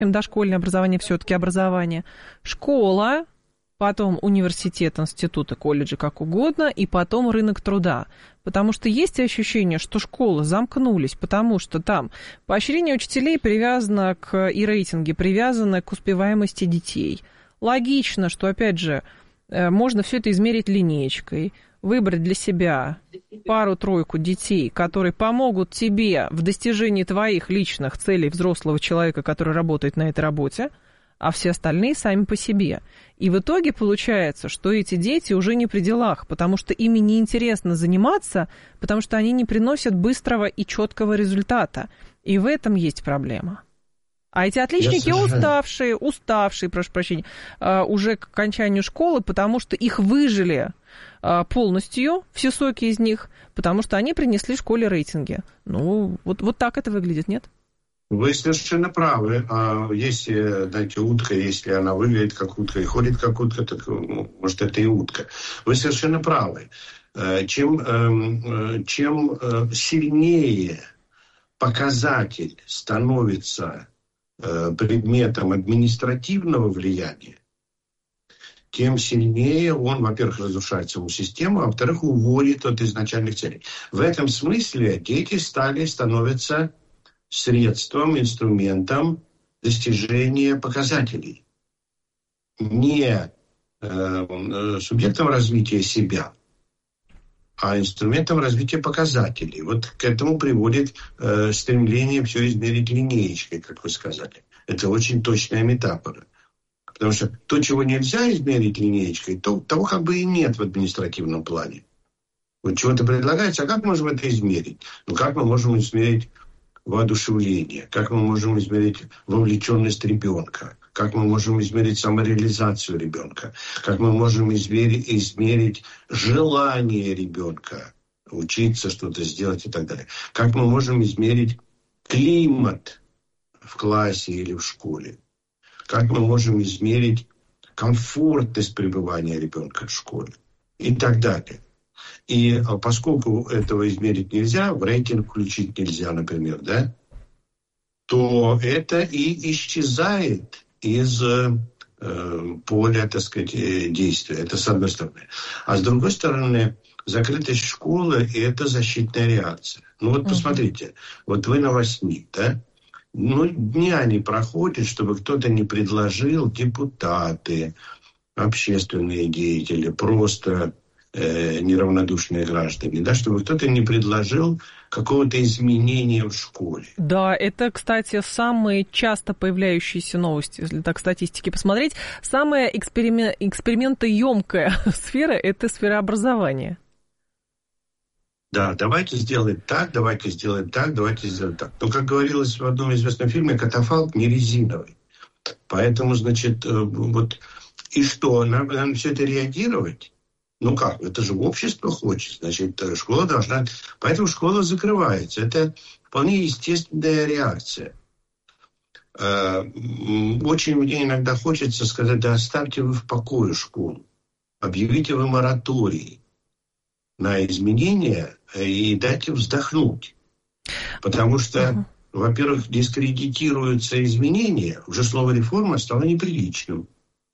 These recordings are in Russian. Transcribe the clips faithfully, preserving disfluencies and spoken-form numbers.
дошкольное образование все-таки образование, школа, потом университет, институты, колледжи, как угодно, и потом рынок труда. Потому что есть ощущение, что школы замкнулись, потому что там поощрение учителей привязано к, и рейтинги привязаны к успеваемости детей. Логично, что, опять же, можно все это измерить линеечкой, выбрать для себя пару-тройку детей, которые помогут тебе в достижении твоих личных целей взрослого человека, который работает на этой работе, а все остальные сами по себе. И в итоге получается, что эти дети уже не при делах, потому что ими неинтересно заниматься, потому что они не приносят быстрого и четкого результата. И в этом есть проблема. А эти отличники уставшие, уставшие, прошу прощения, уже к окончанию школы, потому что их выжили полностью, все соки из них, потому что они принесли школе рейтинги. Ну, вот, вот так это выглядит, нет? Вы совершенно правы. Если, знаете, утка, если она выглядит как утка и ходит как утка, так, ну, может, это и утка. Вы совершенно правы. Чем, чем сильнее показатель становится предметом административного влияния, тем сильнее он, во-первых, разрушает саму систему, а во-вторых, уводит от изначальных целей. В этом смысле дети стали, становятся средством, инструментом достижения показателей. Не э, субъектом развития себя, а инструментом развития показателей. Вот к этому приводит э, стремление все измерить линеечкой, как вы сказали. Это очень точная метафора. Потому что то, чего нельзя измерить линеечкой, то, того как бы и нет в административном плане. Вот чего-то предлагается, а как мы можем это измерить? Ну, как мы можем измерить воодушевление? Как мы можем измерить вовлеченность ребенка? Как мы можем измерить самореализацию ребенка? Как мы можем измерить, измерить желание ребенка учиться, что-то сделать и так далее? Как мы можем измерить климат в классе или в школе? Как мы можем измерить комфортность пребывания ребенка в школе? И так далее. И поскольку этого измерить нельзя, в рейтинг включить нельзя, например, да, то это и исчезает из э, поля, так сказать, действия. Это с одной стороны. А с другой стороны, закрытость школы – это защитная реакция. Ну вот посмотрите, вот вы на восьми, да? Ну, дня не проходит, чтобы кто-то не предложил, депутаты, общественные деятели, просто э, неравнодушные граждане, да, чтобы кто-то не предложил какого-то изменения в школе. Да, это, кстати, самые часто появляющиеся новости, если так статистики посмотреть. Самая эксперимен... экспериментоемкая сфера – это сфера образования. Да, давайте сделаем так, давайте сделаем так, давайте сделаем так. Но, как говорилось в одном известном фильме, катафалк не резиновый. Поэтому, значит, вот и что, нам, нам все это реагировать? Ну как, это же общество хочет, значит, школа должна... Поэтому школа закрывается. Это вполне естественная реакция. Очень мне иногда хочется сказать, да оставьте вы в покое школу, объявите вы мораторий на изменения и дайте вздохнуть. Потому что, uh-huh. во-первых, дискредитируются изменения, уже слово «реформа» стало неприличным.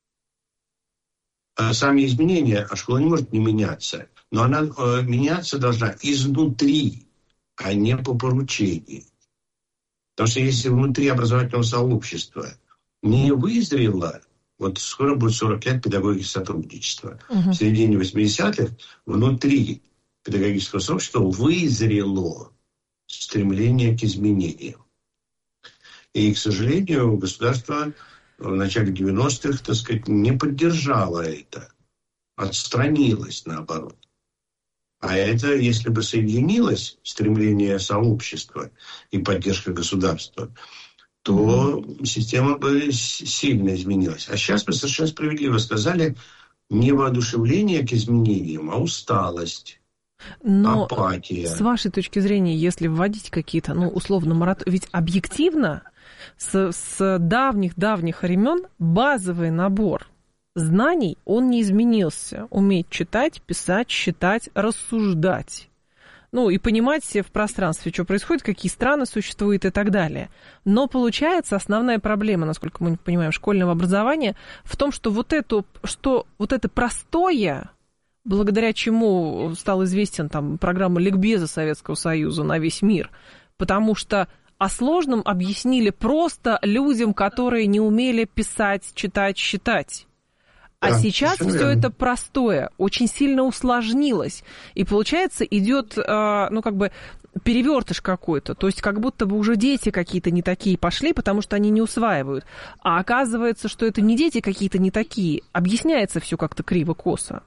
А сами изменения, а школа не может не меняться, но она э, меняться должна изнутри, а не по поручению. Потому что если внутри образовательного сообщества не вызрело, вот скоро будет сорок лет педагогики сотрудничества. Uh-huh. В середине восьмидесятых внутри педагогического сообщества вызрело стремление к изменениям. И, к сожалению, государство в начале девяностых, так сказать, не поддержало это. Отстранилось, наоборот. А это, если бы соединилось стремление сообщества и поддержка государства, то система бы сильно изменилась. А сейчас вы совершенно справедливо сказали, не воодушевление к изменениям, а усталость, но апатия. С вашей точки зрения, если вводить какие-то, ну, условно, моратории, ведь объективно с, с давних-давних времен базовый набор знаний, он не изменился. Уметь читать, писать, считать, рассуждать. ну, и понимать в пространстве, что происходит, какие страны существуют и так далее. Но получается, основная проблема, насколько мы понимаем, школьного образования в том, что вот, эту, что вот это простое, благодаря чему стал известен там программа ликбеза Советского Союза на весь мир, потому что о сложном объяснили просто людям, которые не умели писать, читать, считать. А да, сейчас все это простое, очень сильно усложнилось. И получается, идет, ну, как бы, перевертыш какой-то. То есть, как будто бы уже дети какие-то не такие пошли, потому что они не усваивают. А оказывается, что это не дети какие-то не такие. Объясняется все как-то криво-косо.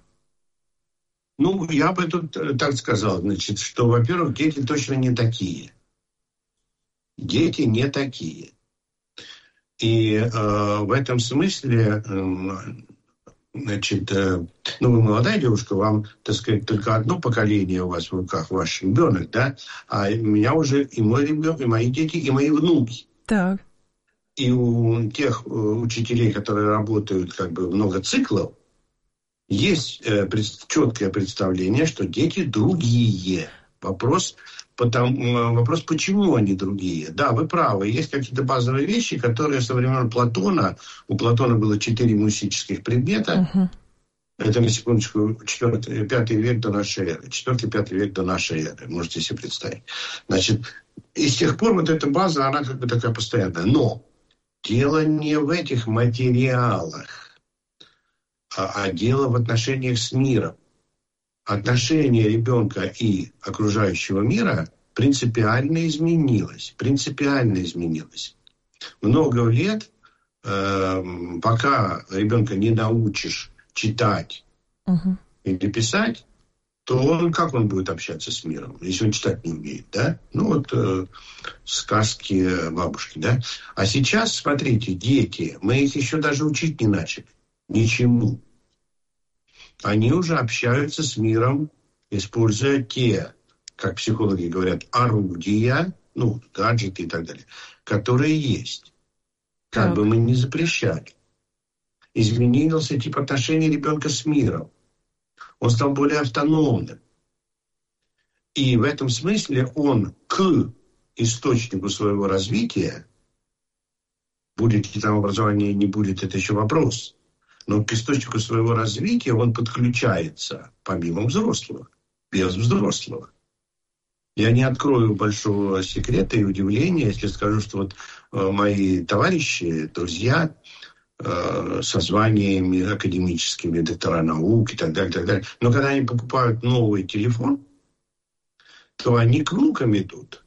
Ну, я бы тут так сказал, значит, что, во-первых, дети точно не такие. Дети не такие. И э, в этом смысле... Э, Значит, э, ну, вы молодая девушка, вам, так сказать, только одно поколение у вас в руках, ваш ребенок, да? А у меня уже и мой ребенок, и мои дети, и мои внуки. Так. И у тех э, учителей, которые работают как бы много циклов, есть э, пред, четкое представление, что дети другие. Вопрос, потому, вопрос, почему они другие. Да, вы правы, есть какие-то базовые вещи, которые со времен Платона, у Платона было четыре мусических предмета, uh-huh. это, на секундочку, четвёртый, пятый век до нашей эры, четвёртый-пятый век до нашей эры, можете себе представить. Значит, и с тех пор вот эта база, она как бы такая постоянная. Но дело не в этих материалах, а, а дело в отношениях с миром. Отношение ребенка и окружающего мира принципиально изменилось. Принципиально изменилось. Много лет, э, пока ребенка не научишь читать uh-huh. или писать, то он, как он будет общаться с миром, если он читать не умеет, да? Ну вот э, сказки бабушки, да? А сейчас, смотрите, дети, мы их еще даже учить не начали. Ничему. Они уже общаются с миром, используя те, как психологи говорят, орудия, ну, гаджеты и так далее, которые есть. Как так. бы мы ни запрещали. Изменился тип отношений ребенка с миром. Он стал более автономным. И в этом смысле он к источнику своего развития, будет ли там образование, не будет, это еще вопрос. Но к источнику своего развития он подключается, помимо взрослого, без взрослого. Я не открою большого секрета и удивления, если скажу, что вот э, мои товарищи, друзья э, со званиями академическими, доктора наук и так далее, и так далее, но когда они покупают новый телефон, то они к внукам идут.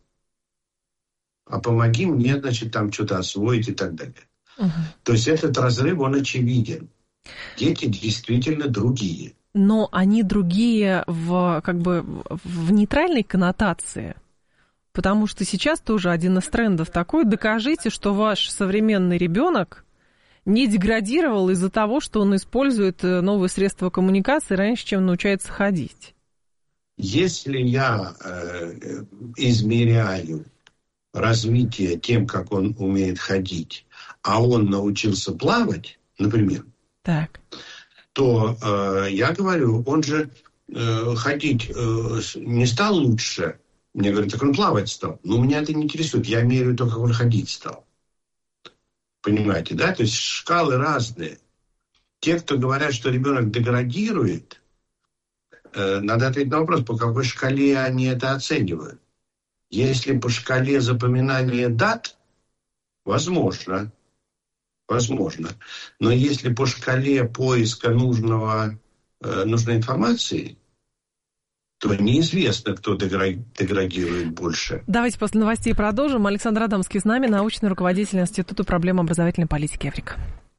А помоги мне, значит, там что-то освоить и так далее. Угу. То есть этот разрыв, он очевиден. Дети действительно другие. Но они другие в, как бы, в нейтральной коннотации. Потому что сейчас тоже один из трендов такой: докажите, что ваш современный ребенок не деградировал из-за того, что он использует новые средства коммуникации раньше, чем научается ходить. Если я э, измеряю развитие тем, как он умеет ходить, а он научился плавать, например, так. то э, я говорю, он же э, ходить э, не стал лучше. Мне говорят, так он плавать стал. Но меня это не интересует. Я меряю то, как он ходить стал. Понимаете, да? То есть шкалы разные. Те, кто говорят, что ребенок деградирует, э, надо ответить на вопрос, по какой шкале они это оценивают. Если по шкале запоминания дат, возможно. Возможно. Но если по шкале поиска нужного, э, нужной информации, то неизвестно, кто деградирует больше. Давайте после новостей продолжим. Александр Адамский с нами, научный руководитель Института проблем образовательной политики Эврика.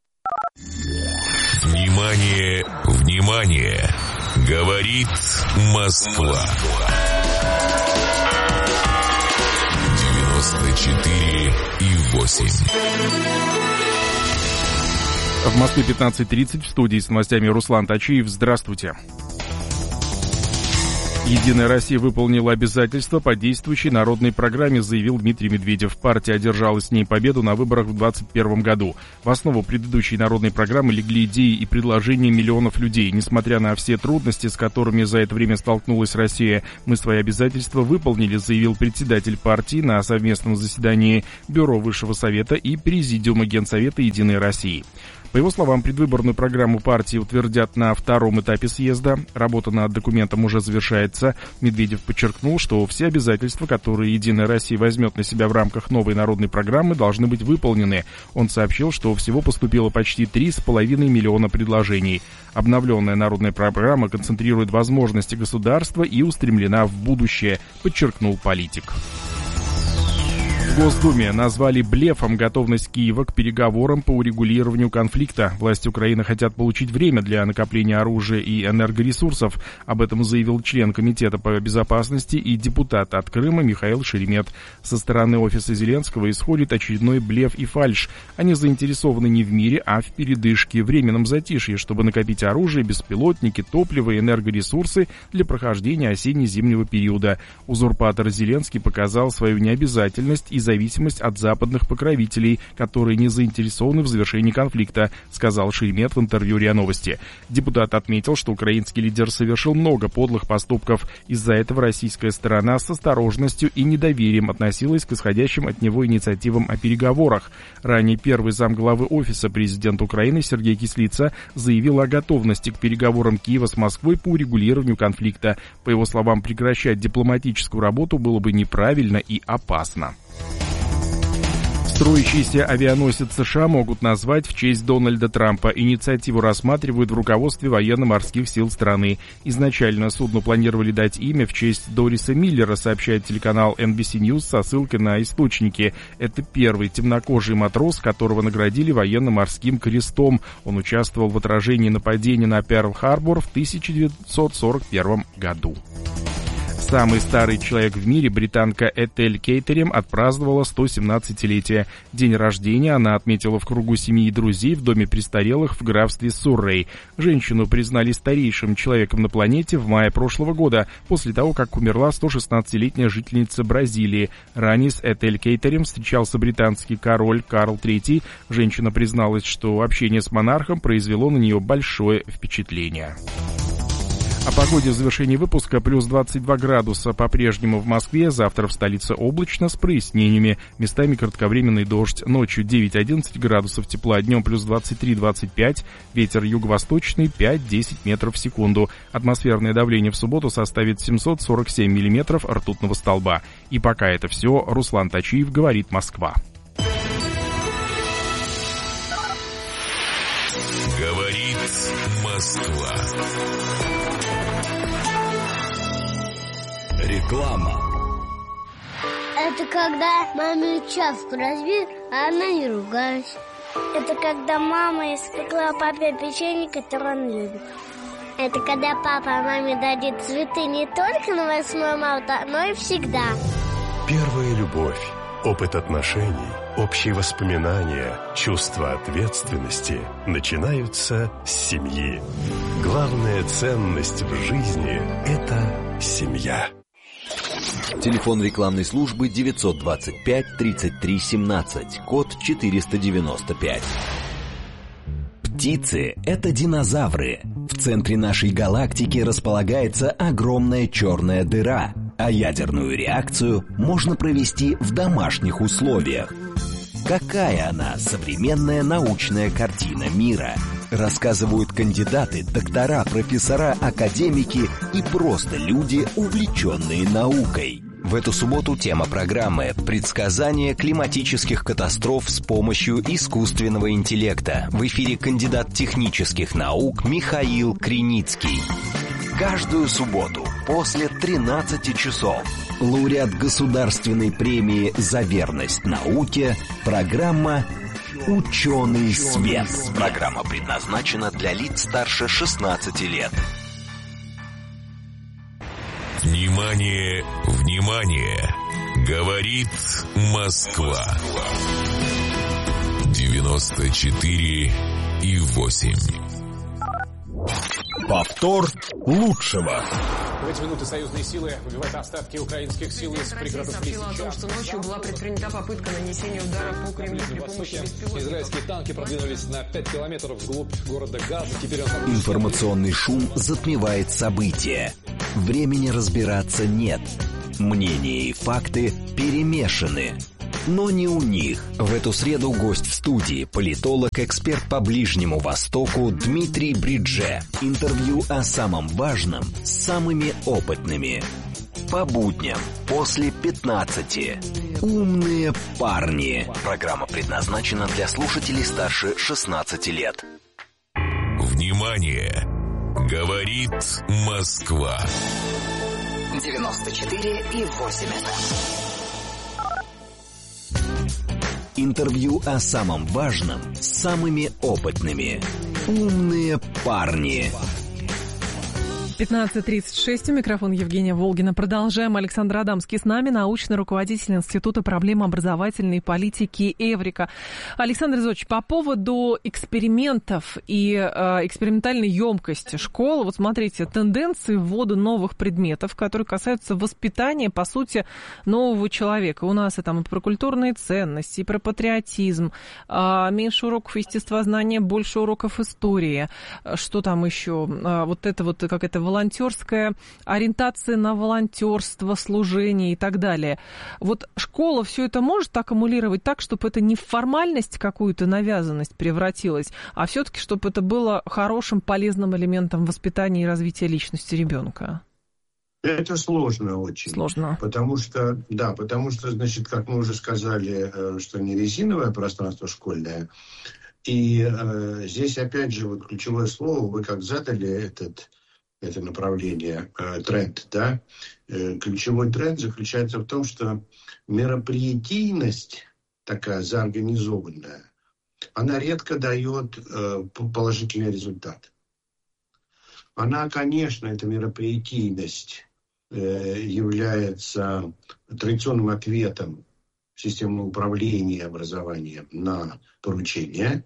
Внимание, внимание! Говорит Москва. девяносто четыре и восемь. В Москве пятнадцать тридцать, в студии с новостями Руслан Тачиев. Здравствуйте. «Единая Россия» выполнила обязательства по действующей народной программе, заявил Дмитрий Медведев. Партия одержала с ней победу на выборах в двадцать первом году. В основу предыдущей народной программы легли идеи и предложения миллионов людей. Несмотря на все трудности, с которыми за это время столкнулась Россия, мы свои обязательства выполнили, заявил председатель партии на совместном заседании Бюро Высшего Совета и Президиума Генсовета «Единой России». По его словам, предвыборную программу партии утвердят на втором этапе съезда. Работа над документом уже завершается. Медведев подчеркнул, что все обязательства, которые «Единая Россия» возьмет на себя в рамках новой народной программы, должны быть выполнены. Он сообщил, что всего поступило почти три с половиной миллиона предложений. Обновленная народная программа концентрирует возможности государства и устремлена в будущее, подчеркнул политик. В Госдуме назвали блефом готовность Киева к переговорам по урегулированию конфликта. Власти Украины хотят получить время для накопления оружия и энергоресурсов. Об этом заявил член Комитета по безопасности и депутат от Крыма Михаил Шеремет. Со стороны офиса Зеленского исходит очередной блеф и фальшь. Они заинтересованы не в мире, а в передышке, временном затишье, чтобы накопить оружие, беспилотники, топливо и энергоресурсы для прохождения осенне-зимнего периода. Узурпатор Зеленский показал свою необязательность и зависимость от западных покровителей, которые не заинтересованы в завершении конфликта, сказал Шеремет в интервью РИА Новости. Депутат отметил, что украинский лидер совершил много подлых поступков. Из-за этого российская сторона с осторожностью и недоверием относилась к исходящим от него инициативам о переговорах. Ранее первый замглавы офиса президента Украины Сергей Кислица заявил о готовности к переговорам Киева с Москвой по урегулированию конфликта. По его словам, прекращать дипломатическую работу было бы неправильно и опасно. Строящийся авианосец США могут назвать в честь Дональда Трампа. Инициативу рассматривают в руководстве военно-морских сил страны. Изначально судну планировали дать имя в честь Дориса Миллера, сообщает телеканал эн би си News со ссылкой на источники. Это первый темнокожий матрос, которого наградили военно-морским крестом. Он участвовал в отражении нападения на Перл-Харбор в тысяча девятьсот сорок первом году. Самый старый человек в мире, британка Этель Кейтерем, отпраздновала сто семнадцатилетие. День рождения она отметила в кругу семьи и друзей в доме престарелых в графстве Суррей. Женщину признали старейшим человеком на планете в мае прошлого года, после того, как умерла сто шестнадцатилетняя жительница Бразилии. Ранее с Этель Кейтерем встречался британский король Карл третий. Женщина призналась, что общение с монархом произвело на нее большое впечатление. О погоде в завершении выпуска. Плюс двадцать два градуса по-прежнему в Москве. Завтра в столице облачно с прояснениями. Местами кратковременный дождь. Ночью девять-одиннадцать градусов тепла. Днем плюс двадцать три - двадцать пять. Ветер юго-восточный пять-десять метров в секунду. Атмосферное давление в субботу составит семьсот сорок семь миллиметров ртутного столба. И пока это все. Руслан Тачиев, говорит Москва. Говорит Москва. Реклама. Это когда маме чашку разбил, а она не ругалась. Это когда мама испекла папе печенье, которое он любит. Это когда папа маме дарит цветы не только на восьмое марта, но и всегда. Первая любовь, опыт отношений, общие воспоминания, чувство ответственности начинаются с семьи. Главная ценность в жизни – это семья. Телефон рекламной службы девятьсот двадцать пять тридцать три семнадцать, код четыреста девяносто пять. Птицы – это динозавры. В центре нашей галактики располагается огромная черная дыра, а ядерную реакцию можно провести в домашних условиях. Какая она современная научная картина мира? Рассказывают кандидаты, доктора, профессора, академики и просто люди, увлеченные наукой. В эту субботу тема программы «Предсказание климатических катастроф с помощью искусственного интеллекта». В эфире кандидат технических наук Михаил Криницкий. Каждую субботу после тринадцати часов. Лауреат государственной премии «За верность науке». Программа «Ученый свет». Программа предназначена для лиц старше шестнадцати лет. Внимание, внимание! Говорит Москва. девяносто четыре и восемь. Повтор лучшего. В эти минуты союзные силы выбивают остатки украинских сил из пригородов Лисичанска. о том, что ночью была предпринята попытка нанесения удара по Кремлю при помощи беспилотников. Израильские танки продвинулись на пять километров вглубь города Газа. Теперь он... Информационный шум затмевает события. Времени разбираться нет. Мнения и факты перемешаны. Но не у них. В эту среду гость в студии, политолог, эксперт по Ближнему Востоку Дмитрий Бридже. Интервью о самом важном с самыми опытными. По будням после пятнадцати. Умные парни. Программа предназначена для слушателей старше шестнадцати лет. Внимание! Говорит Москва. девяносто четыре и восемь. Интервью о самом важном с самыми опытными. Умные парни. пятнадцать тридцать шесть, у микрофона Евгения Волгина. Продолжаем. Александр Адамский с нами, научный руководитель Института проблем образовательной политики «Эврика». Александр Изотович, по поводу экспериментов и э, экспериментальной емкости школ, вот смотрите, тенденции ввода новых предметов, которые касаются воспитания, по сути, нового человека. У нас и там и про культурные ценности, и про патриотизм, э, меньше уроков естествознания, больше уроков истории. Что там еще? Э, вот это вот, как это, волонтерская ориентация на волонтерство, служение и так далее. Вот школа все это может аккумулировать так, чтобы это не в формальность какую-то навязанность превратилось, а все-таки, чтобы это было хорошим, полезным элементом воспитания и развития личности ребенка? Это сложно очень. Сложно. Потому что, да, потому что, значит, как мы уже сказали, что не резиновое пространство школьное. И э, здесь, опять же, вот ключевое слово, вы как задали этот... это направление, э, тренд, да, э, ключевой тренд заключается в том, что мероприятийность такая заорганизованная, она редко дает э, положительный результат. Она, конечно, эта мероприятийность э, является традиционным ответом системы управления образованием на поручения.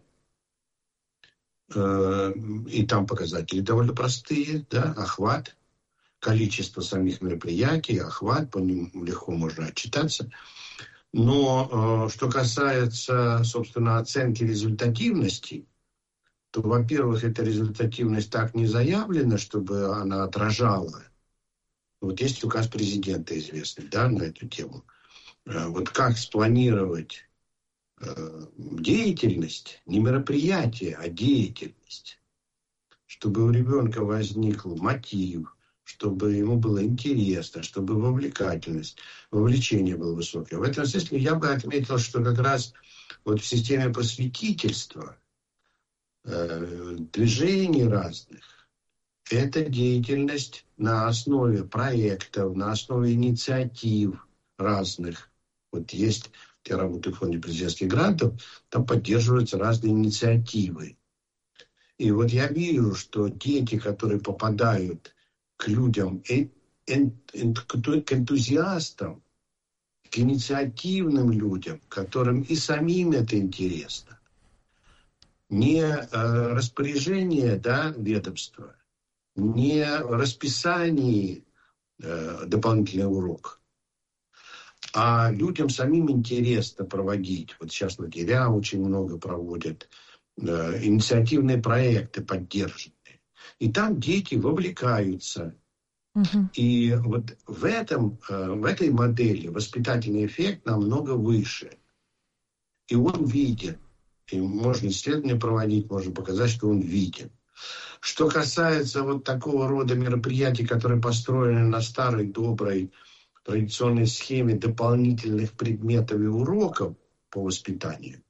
И там показатели довольно простые, да, охват, количество самих мероприятий, охват, по ним легко можно отчитаться. Но что касается, собственно, оценки результативности, то, во-первых, эта результативность так не заявлена, чтобы она отражала. Вот есть указ президента известный, да, на эту тему. Вот как спланировать деятельность, не мероприятие, а деятельность, чтобы у ребенка возник мотив, чтобы ему было интересно, чтобы вовлекательность, вовлечение было высокое. В этом смысле я бы отметил, что как раз вот в системе просветительства, э, движений разных, это деятельность на основе проектов, на основе инициатив разных. Вот есть... Я работаю в фонде президентских грантов, там поддерживаются разные инициативы. И вот я вижу, что дети, которые попадают к людям, э, э, э, к энтузиастам, к инициативным людям, которым и самим это интересно, не э, распоряжение, да, ведомства, не расписание э, дополнительного урока, а людям самим интересно проводить. Вот сейчас лагеря очень много проводят, э, инициативные проекты поддержанные. И там дети вовлекаются. Угу. И вот в, этом, э, в этой модели воспитательный эффект намного выше. И он виден. И можно исследования проводить, можно показать, что он виден. Что касается вот такого рода мероприятий, которые построены на старой доброй традиционной схеме дополнительных предметов и уроков по воспитанию,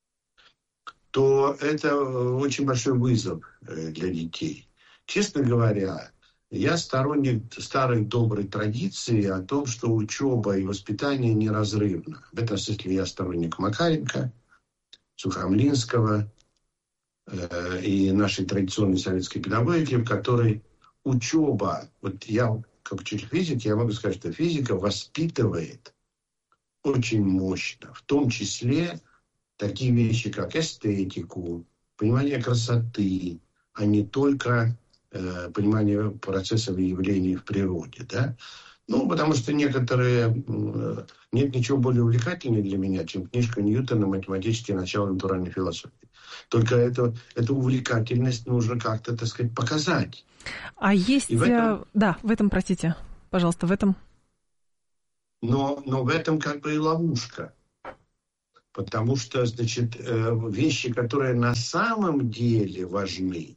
то это очень большой вызов для детей. Честно говоря, я сторонник старой доброй традиции о том, что учеба и воспитание неразрывно. В этом смысле я сторонник Макаренко, Сухомлинского э, и нашей традиционной советской педагогики, в которой учеба, вот я как учитель физики, я могу сказать, что физика воспитывает очень мощно, в том числе такие вещи, как эстетику, понимание красоты, а не только э, понимание процессов и явлений в природе, да. Ну, потому что некоторые... Э, нет ничего более увлекательного для меня, чем книжка Ньютона «Математические начала натуральной философии». Только эту, эту увлекательность нужно как-то, так сказать, показать. А есть... в этом... Да, в этом, простите, пожалуйста, в этом... Но, но в этом как бы и ловушка. Потому что, значит, вещи, которые на самом деле важны,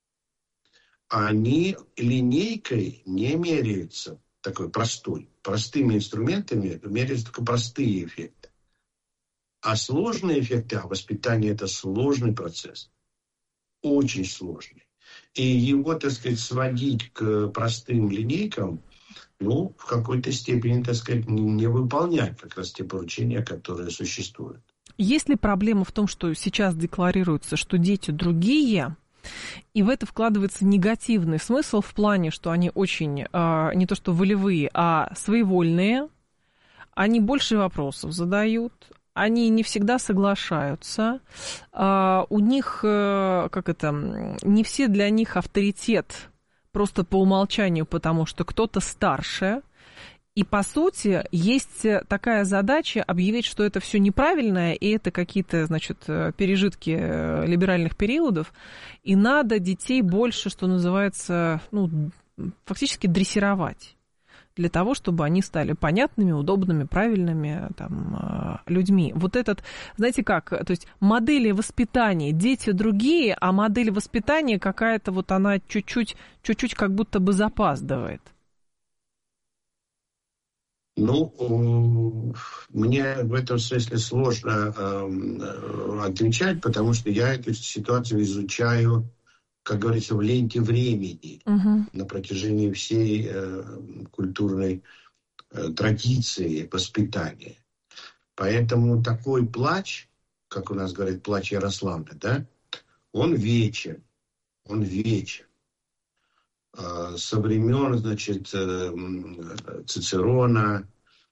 они линейкой не меряются такой простой. Простыми инструментами меряются только простые эффекты. А сложные эффекты, а воспитание – это сложный процесс. Очень сложный. И его, так сказать, сводить к простым линейкам, ну, в какой-то степени, так сказать, не выполнять как раз те поручения, которые существуют. Есть ли проблема в том, что сейчас декларируется, что дети другие, и в это вкладывается негативный смысл в плане, что они очень, а, не то что волевые, а своевольные, они больше вопросов задают, они не всегда соглашаются, а, у них, как это, не все для них авторитет, просто по умолчанию, потому что кто-то старше. И, по сути, есть такая задача объявить, что это все неправильное, и это какие-то, значит, пережитки либеральных периодов, и надо детей больше, что называется, ну, фактически дрессировать, для того, чтобы они стали понятными, удобными, правильными там, людьми. Вот этот, знаете как, то есть модели воспитания, дети другие, а модель воспитания какая-то вот она чуть-чуть, чуть-чуть как будто бы запаздывает. Ну, мне в этом смысле сложно э, отвечать, потому что я эту ситуацию изучаю, как говорится, в ленте времени uh-huh. на протяжении всей э, культурной э, традиции воспитания. Поэтому такой плач, как у нас говорят, плач Ярославны, да, он вечен, он вечен. Со времен, значит, Цицерона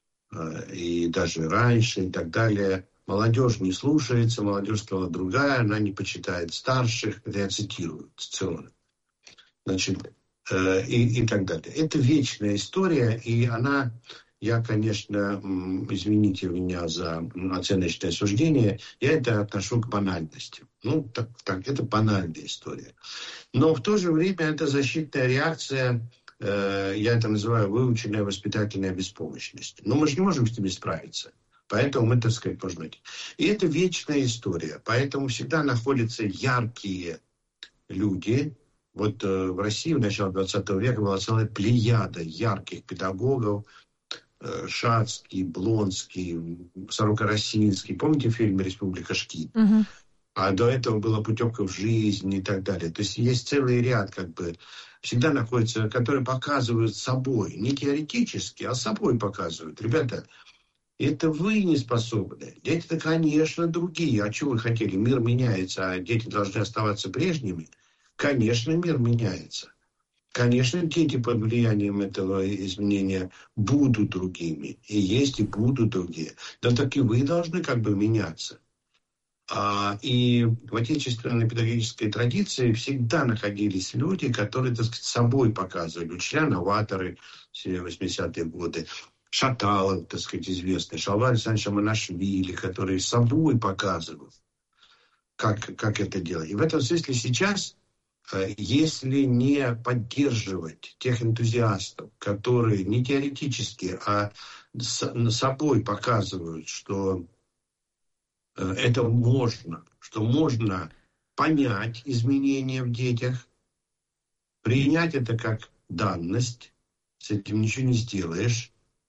и даже раньше и так далее. Молодежь не слушается, молодежь стала другая, она не почитает старших, это я цитирую Цицерона. Значит, и, и так далее. Это вечная история, и она, я, конечно, извините меня за оценочное суждение, я это отношу к банальности. Ну, так, так, это банальная история. Но в то же время это защитная реакция, э, я это называю выученная воспитательная беспомощность. Но мы же не можем с ними справиться. Поэтому мы, так сказать, должны. И это вечная история. Поэтому всегда находятся яркие люди. Вот э, в России в начале двадцатого века была целая плеяда ярких педагогов. Э, Шацкий, Блонский, Сорокоросинский. Помните фильм «Республика Шкит»? Угу. А до этого была «Путевка в жизнь» и так далее. То есть есть целый ряд, как бы, всегда находится, которые показывают собой. Не теоретически, а собой показывают. Ребята, это вы не способны. Дети-то, конечно, другие. А что вы хотели? Мир меняется, а дети должны оставаться прежними. Конечно, мир меняется. Конечно, дети под влиянием этого изменения будут другими. И есть, и будут другие. Но так и вы должны как бы меняться. А, и в отечественной педагогической традиции всегда находились люди, которые, так сказать, собой показывали. Учителя-новаторы в восьмидесятые годы. Шаталов, так сказать, известный. Шалва Александрович Аманашвили, которые собой показывают, как, как это делать. И в этом смысле сейчас, если не поддерживать тех энтузиастов, которые не теоретически, а с, собой показывают, что это можно, что можно понять изменения в детях, принять это как данность, с этим ничего не сделаешь,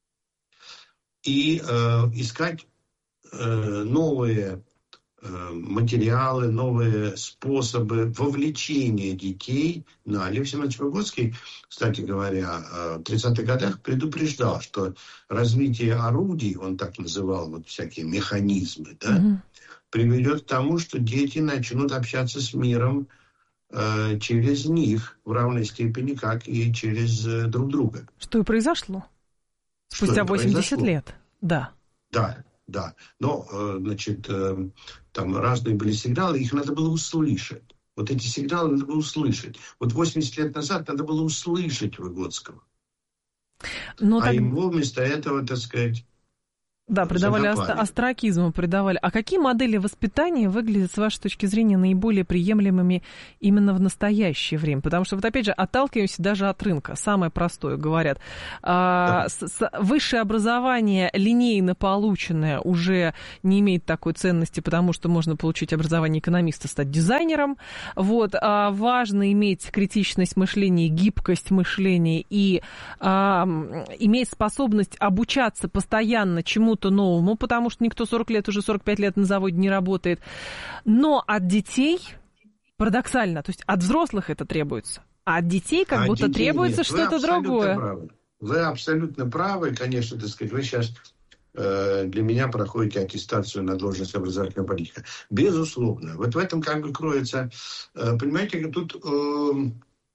и э, искать э, новые э, материалы, новые способы вовлечения детей. На Лев Семенович Выгодский, кстати говоря, в тридцатых годах предупреждал, что развитие орудий, он так называл вот всякие механизмы, да, mm-hmm. приведет к тому, что дети начнут общаться с миром э, через них в равной степени, как и через э, друг друга. Что и произошло. Спустя восемьдесят лет, да. Да, да. Но, значит, там разные были сигналы, их надо было услышать. Вот эти сигналы надо было услышать. Вот восемьдесят лет назад надо было услышать Выгодского. Но а так... ему вместо этого, так сказать... Да, придавали ост- остракизму, придавали. А какие модели воспитания выглядят, с вашей точки зрения, наиболее приемлемыми именно в настоящее время? Потому что, вот опять же, отталкиваемся даже от рынка. Самое простое, говорят. А, да. с- с- высшее образование, линейно полученное, уже не имеет такой ценности, потому что можно получить образование экономиста, стать дизайнером. Вот. А важно иметь критичность мышления, гибкость мышления и а, иметь способность обучаться постоянно чему-то новому, потому что никто сорок лет, уже сорок пять лет на заводе не работает. Но от детей, парадоксально, то есть от взрослых это требуется, а от детей как а будто требуется нет. что-то другое. Правы. Вы абсолютно правы, конечно, так сказать, вы сейчас э, для меня проходите аттестацию на должность образовательного политика. Безусловно. Вот в этом как бы кроется, э, понимаете, тут... Э,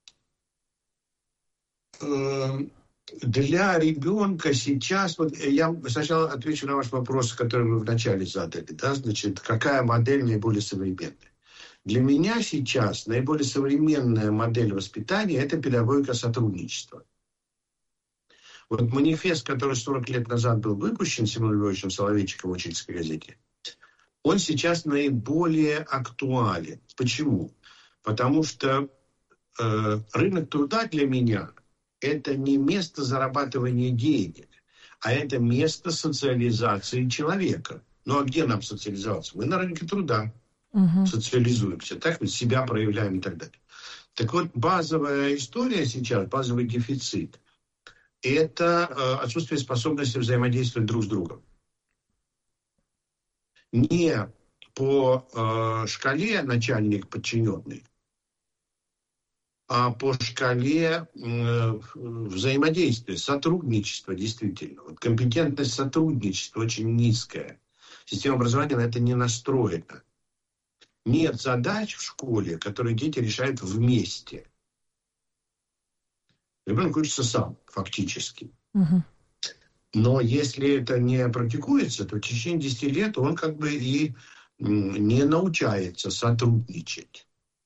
э, Для ребенка сейчас, вот я сначала отвечу на ваш вопрос, который вы вначале задали, да, значит, какая модель наиболее современная? Для меня сейчас наиболее современная модель воспитания – это педагогика сотрудничества. Вот манифест, который сорок лет назад был выпущен Семеном Львовичем Соловейчиком в учительской газете, он сейчас наиболее актуален. Почему? Потому что э, рынок труда для меня – это не место зарабатывания денег, а это место социализации человека. Ну, а где нам социализоваться? Мы на рынке труда угу. социализуемся, так ведь себя проявляем и так далее. Так вот, базовая история сейчас, базовый дефицит, это э, отсутствие способности взаимодействовать друг с другом. Не по э, шкале начальник-подчиненный, а по шкале э, взаимодействия, сотрудничества действительно. Вот компетентность сотрудничества очень низкая. Система образования на это не настроена. Нет задач в школе, которые дети решают вместе. Ребенок учится сам, фактически. Угу. Но если это не практикуется, то в течение десяти лет он как бы и не научается сотрудничать.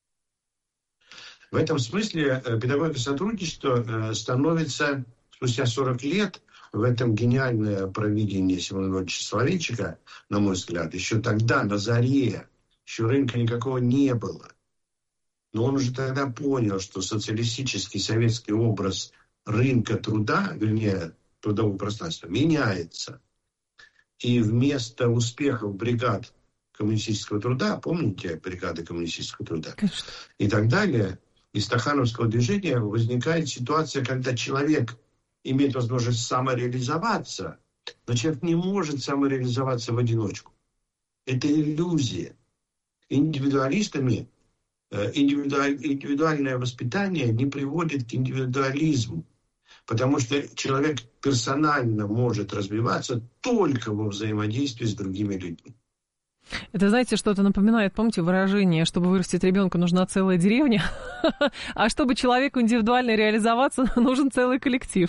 В этом смысле педагогика сотрудничества становится спустя сорок лет, в этом гениальное провидение Семена Львовича Соловейчика, на мой взгляд, еще тогда, на заре, еще рынка никакого не было. Но он уже тогда понял, что социалистический советский образ рынка труда, вернее, трудового пространства, меняется. И вместо успехов бригад коммунистического труда, помните бригады коммунистического труда, конечно, и так далее, из стахановского движения возникает ситуация, когда человек имеет возможность самореализоваться, но человек не может самореализоваться в одиночку. Это иллюзия. Индивидуалистами индивидуаль, индивидуальное воспитание не приводит к индивидуализму, потому что человек персонально может развиваться только во взаимодействии с другими людьми. Это, знаете, что-то напоминает, помните, выражение, чтобы вырастить ребенка, нужна целая деревня, а чтобы человеку индивидуально реализоваться, нужен целый коллектив.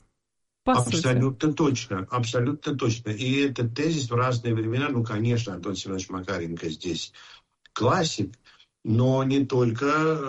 По абсолютно сути. точно, абсолютно точно. И этот тезис в разные времена, ну, конечно, Антон Семенович Макаренко здесь классик, но не только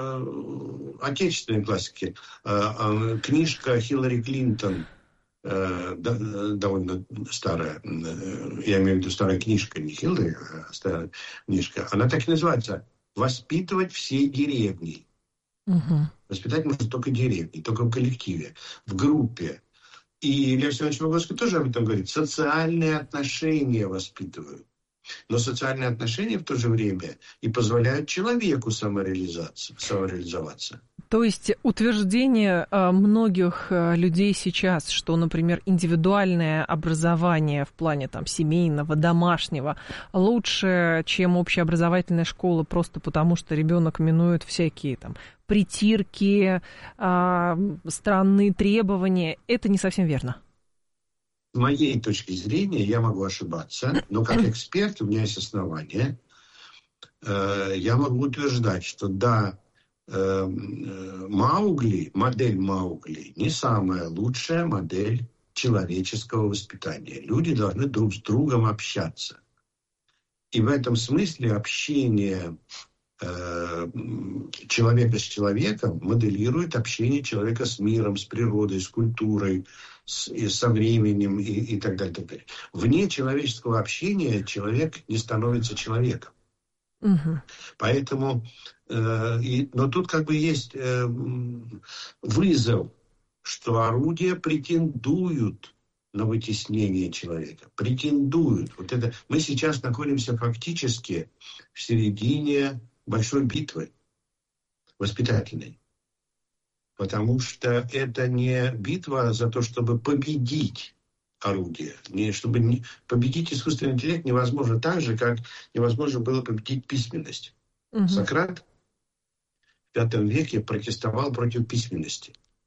э, отечественные классики. Э, э, книжка Хиллари Клинтон, э, да, довольно старая, э, я имею в виду старая книжка, не Хиллари, а старая книжка, она так и называется «Воспитывать всей деревней». Угу. Воспитать можно только деревни, только в коллективе, в группе. И Лев Семенович Выгодский тоже об этом говорит. Социальные отношения воспитывают. Но социальные отношения в то же время и позволяют человеку самореализоваться. самореализоваться. То есть утверждение многих людей сейчас, что, например, индивидуальное образование в плане там, семейного, домашнего лучше, чем общеобразовательная школа, просто потому что ребенок минует всякие там притирки, странные требования, это не совсем верно. С моей точки зрения, я могу ошибаться, но как эксперт у меня есть основания. Я могу утверждать, что да, Маугли, модель Маугли не самая лучшая модель человеческого воспитания. Люди должны друг с другом общаться. И в этом смысле общение э, человека с человеком моделирует общение человека с миром, с природой, с культурой, с, и со временем и, и так далее, так далее. Вне человеческого общения человек не становится человеком. Угу. Поэтому, э, и, но тут как бы есть э, вызов, что орудия претендуют на вытеснение человека, претендуют. Вот это мы сейчас находимся фактически в середине большой битвы воспитательной, потому что это не битва за то, чтобы победить орудие, не чтобы не, победить искусственный интеллект невозможно так же, как невозможно было победить письменность. Угу. Сократ в пятом веке протестовал против письменности.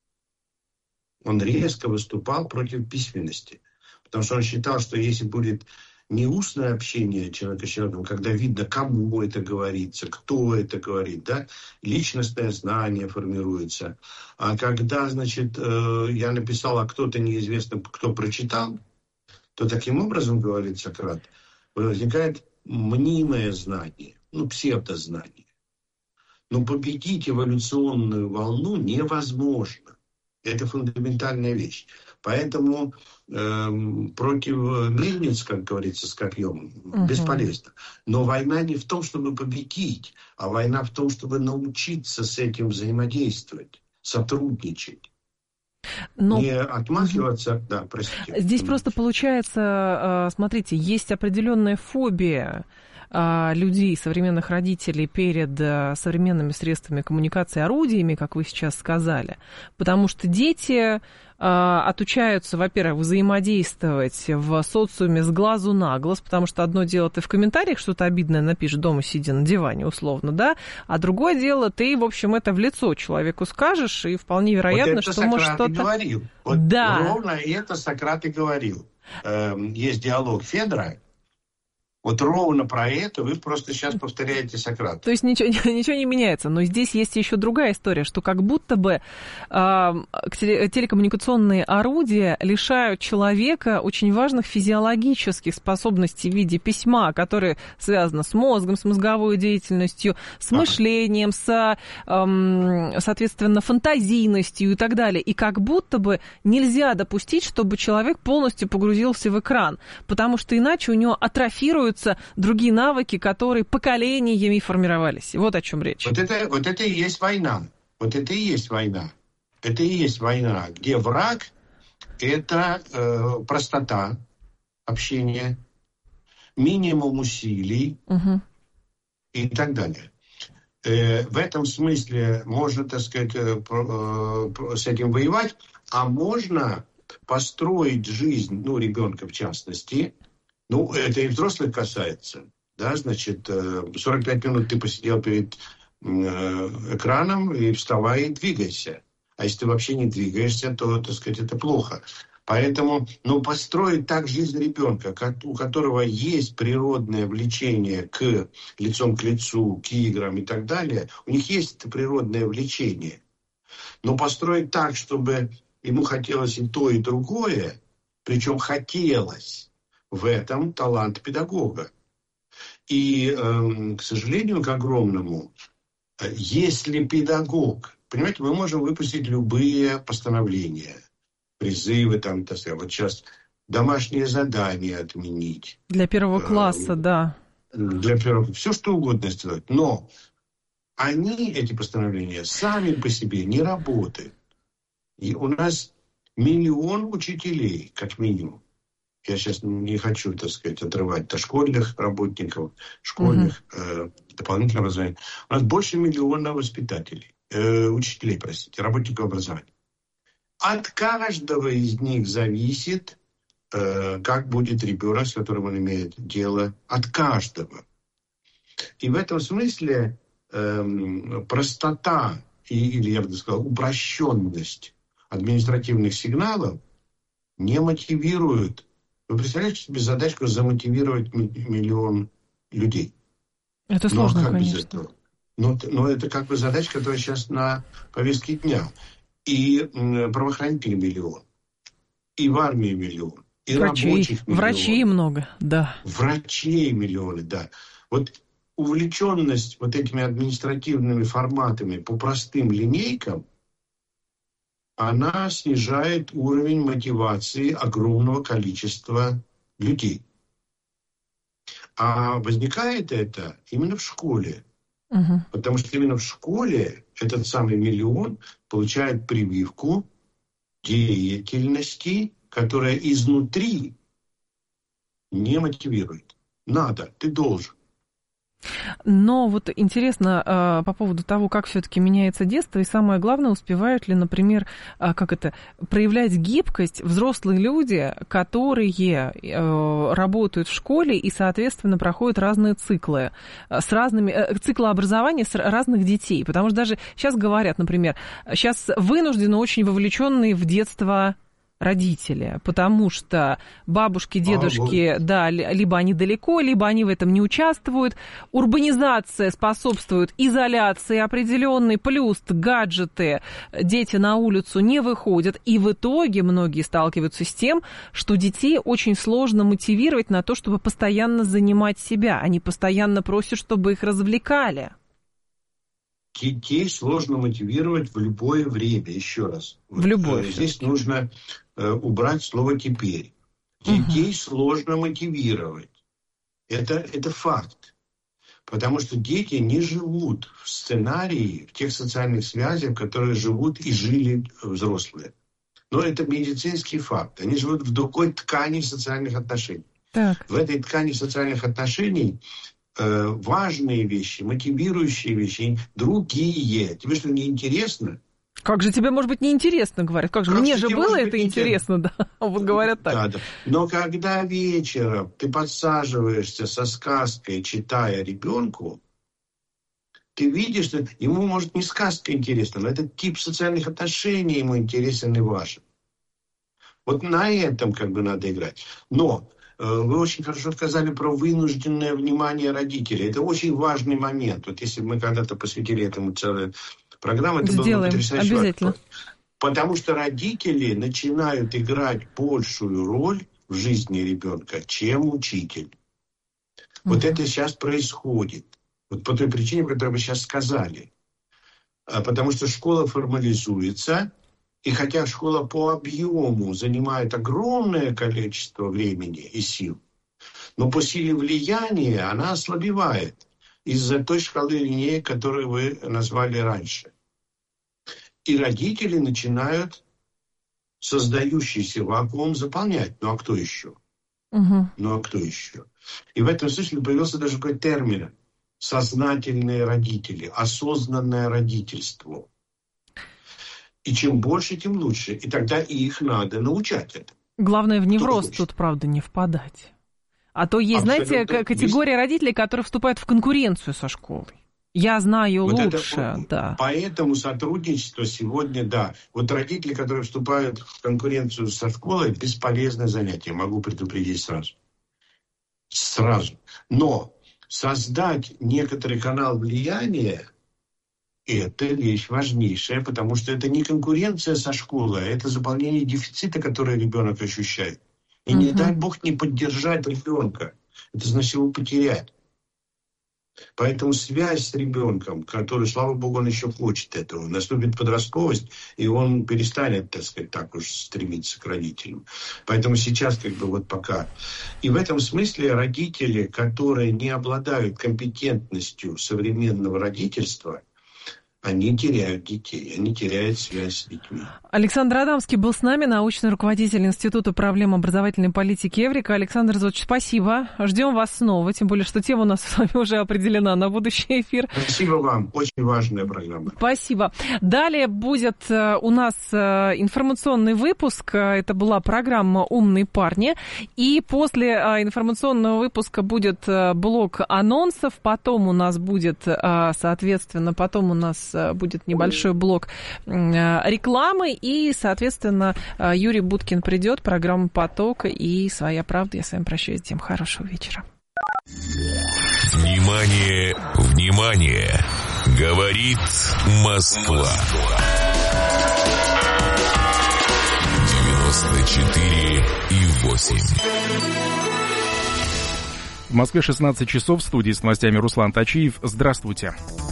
Он резко выступал против письменности, потому что он считал, что если будет не устное общение человека с человеком, когда видно, кому это говорится, кто это говорит, да, личностное знание формируется, а когда, значит, я написал, а кто-то неизвестно, кто прочитал, то таким образом, говорит Сократ, возникает мнимое знание, ну, псевдознание. Но победить эволюционную волну невозможно. Это фундаментальная вещь. Поэтому э, против мельниц, как говорится, с копьем, угу. бесполезно. Но война не в том, чтобы победить, а война в том, чтобы научиться с этим взаимодействовать, сотрудничать. Но... Не отмахиваться, да, простите. Здесь просто получается, смотрите, есть определенная фобия людей, современных родителей перед современными средствами коммуникации, орудиями, как вы сейчас сказали, потому что дети отучаются, во-первых, взаимодействовать в социуме с глазу на глаз, потому что одно дело, ты в комментариях что-то обидное напишешь, дома сидя на диване, условно, да, а другое дело, ты, в общем, это в лицо человеку скажешь, и вполне вероятно, вот что Сократ может что-то... говорил. Вот да. Ровно это Сократ и говорил. Есть диалог Федора. Вот ровно про это вы просто сейчас повторяете Сократа. То есть ничего, ничего не меняется. Но здесь есть еще другая история, что как будто бы э, телекоммуникационные орудия лишают человека очень важных физиологических способностей в виде письма, которые связаны с мозгом, с мозговой деятельностью, с мышлением, с, э, соответственно, фантазийностью и так далее. И как будто бы нельзя допустить, чтобы человек полностью погрузился в экран, потому что иначе у него атрофируют другие навыки, которые поколениями формировались. Вот о чем речь. Вот это, вот это и есть война. Вот это и есть война. Это и есть война, где враг – это э, простота общения, минимум усилий угу. и так далее. Э, в этом смысле можно, так сказать, э, э, с этим воевать, а можно построить жизнь, ну, ребенка в частности. Ну, это и взрослых касается, да, значит, сорок пять минут ты посидел перед экраном, и вставай и двигайся. А если ты вообще не двигаешься, то, так сказать, это плохо. Поэтому, ну, построить так жизнь ребенка, у которого есть природное влечение к лицом к лицу, к играм и так далее, у них есть это природное влечение. Но построить так, чтобы ему хотелось и то, и другое, причем хотелось, в этом талант педагога. И, э, к сожалению, к огромному, если педагог, понимаете, мы можем выпустить любые постановления, призывы, там, так сказать, вот сейчас домашние задания отменить. Для первого класса, э, да. Для первого, все что угодно сделать. Но они, эти постановления, сами по себе не работают. И у нас миллион учителей, как минимум. Я сейчас не хочу, так сказать, отрывать дошкольных работников, школьных, uh-huh. э, дополнительного образования. У нас больше миллиона воспитателей, э, учителей, простите, работников образования. От каждого из них зависит, э, как будет ребенок, с которым он имеет дело. От каждого. И в этом смысле э, простота, или, я бы сказал, упрощенность административных сигналов не мотивирует. Вы представляете себе задачку замотивировать миллион людей? Это сложно, ну, а конечно. Но, но это как бы задача, которая сейчас на повестке дня. И м, правоохранителей миллион, и в армии миллион, и врачей, рабочих миллион. Врачей много, да. Врачей миллионы, да. Вот увлеченность вот этими административными форматами по простым линейкам, она снижает уровень мотивации огромного количества людей. А возникает это именно в школе. Угу. Потому что именно в школе этот самый миллион получает прививку деятельности, которая изнутри не мотивирует. Надо, ты должен. Но вот интересно э, по поводу того, как все-таки меняется детство, и самое главное, успевают ли, например, э, как это, проявлять гибкость взрослые люди, которые э, работают в школе и, соответственно, проходят разные циклы, э, с разными, э, циклы образования с разных детей. Потому что даже сейчас говорят, например, сейчас вынуждены очень вовлеченные в детство родители, потому что бабушки, дедушки, а, вот. да, либо они далеко, либо они в этом не участвуют. Урбанизация способствует изоляции определенной, плюс гаджеты, дети на улицу не выходят, и в итоге многие сталкиваются с тем, что детей очень сложно мотивировать на то, чтобы постоянно занимать себя. Они постоянно просят, чтобы их развлекали. Детей сложно мотивировать в любое время, еще раз. В любое. Вот, здесь нужно э, убрать слово «теперь». Детей угу. сложно мотивировать. Это, это факт. Потому что дети не живут в сценарии, в тех социальных связях, в которых живут и жили взрослые. Но это медицинский факт. Они живут в другой ткани социальных отношений. Так. В этой ткани социальных отношений важные вещи, мотивирующие вещи, другие. Тебе что, не интересно? Как же тебе, может быть, неинтересно, говорят. Как же как мне же было это интересно, да. Вот говорят так. Да, да. Но когда вечером ты подсаживаешься со сказкой, читая ребенку, ты видишь, что ему, может, не сказка интересна, но этот тип социальных отношений ему интересен и важен. Вот на этом как бы надо играть. Но вы очень хорошо сказали про вынужденное внимание родителей. Это очень важный момент. Вот если бы мы когда-то посвятили этому целую программу, это Сделаем. было бы потрясающе. Обязательно. Потому что родители начинают играть большую роль в жизни ребенка, чем учитель. Mm-hmm. Вот это сейчас происходит. Вот по той причине, по которой вы сейчас сказали. Потому что школа формализуется. И хотя школа по объему занимает огромное количество времени и сил, но по силе влияния она ослабевает из-за той шкалы линеек, которую вы назвали раньше. И родители начинают создающийся вакуум заполнять. Ну а кто еще? Угу. Ну а кто еще? И в этом смысле появился даже такой термин – сознательные родители, осознанное родительство. И чем больше, тем лучше. И тогда и их надо научать этому. Главное, в невроз тут, правда, не впадать. А то есть, абсолютно, знаете, категория есть... родителей, которые вступают в конкуренцию со школой. Я знаю вот лучше, это, да. Поэтому сотрудничество сегодня, да. Вот родители, которые вступают в конкуренцию со школой, бесполезное занятие, могу предупредить сразу. Сразу. Но создать некоторый канал влияния, это вещь важнейшая, потому что это не конкуренция со школой, а это заполнение дефицита, который ребенок ощущает. И угу. не дай бог не поддержать ребенка. Это значит его потерять. Поэтому связь с ребенком, который, слава богу, он еще хочет этого, наступит подростковость, и он перестанет, так сказать, так уж стремиться к родителям. Поэтому сейчас как бы вот пока. И в этом смысле родители, которые не обладают компетентностью современного родительства, они теряют детей, они теряют связь с детьми. Александр Адамский был с нами, научный руководитель Института проблем образовательной политики Эврика. Александр Зодович, спасибо. Ждем вас снова, тем более, что тема у нас с вами уже определена на будущий эфир. Спасибо вам, очень важная программа. Спасибо. Далее будет у нас информационный выпуск. Это была программа «Умные парни». И после информационного выпуска будет блок анонсов. Потом у нас будет, соответственно, потом у нас будет небольшой блок рекламы, и, соответственно, Юрий Буткин придет, программа «Поток» и «Своя правда». Я с вами прощаюсь. Всем хорошего вечера. Внимание, внимание! Говорит Москва. девяносто четыре и восемь. В Москве шестнадцать часов, в студии с новостями Руслан Тачиев. Здравствуйте.